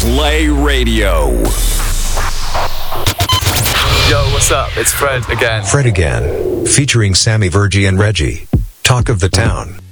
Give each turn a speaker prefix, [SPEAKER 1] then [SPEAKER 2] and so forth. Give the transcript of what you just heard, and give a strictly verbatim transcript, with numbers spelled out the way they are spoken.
[SPEAKER 1] Play Radio.
[SPEAKER 2] Yo, what's up? It's Fred again.
[SPEAKER 3] Fred again, featuring Sammy Vergi and Reggie. Talk of the Town.